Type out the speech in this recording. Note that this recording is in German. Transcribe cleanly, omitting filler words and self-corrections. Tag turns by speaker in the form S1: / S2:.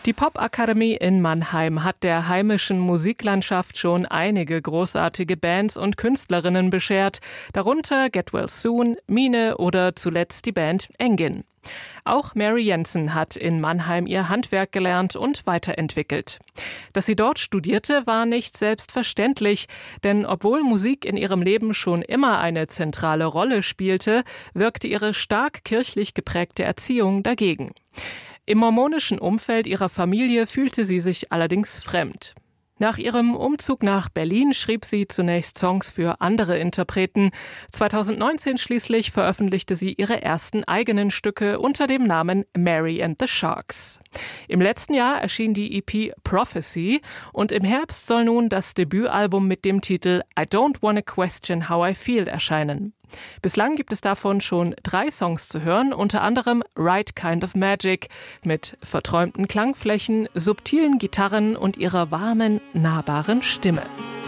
S1: Die Popakademie in Mannheim hat der heimischen Musiklandschaft schon einige großartige Bands und Künstlerinnen beschert, darunter Get Well Soon, Mine oder zuletzt die Band Engin. Auch Mary Jensen hat in Mannheim ihr Handwerk gelernt und weiterentwickelt. Dass sie dort studierte, war nicht selbstverständlich, denn obwohl Musik in ihrem Leben schon immer eine zentrale Rolle spielte, wirkte ihre stark kirchlich geprägte Erziehung dagegen. Im mormonischen Umfeld ihrer Familie fühlte sie sich allerdings fremd. Nach ihrem Umzug nach Berlin schrieb sie zunächst Songs für andere Interpreten. 2019 schließlich veröffentlichte sie ihre ersten eigenen Stücke unter dem Namen Mary and the Sharks. Im letzten Jahr erschien die EP Prophecy und im Herbst soll nun das Debütalbum mit dem Titel I Don't Wanna Question How I Feel erscheinen. Bislang gibt es davon schon 3 Songs zu hören, unter anderem Right Kind of Magic mit verträumten Klangflächen, subtilen Gitarren und ihrer warmen, nahbaren Stimme.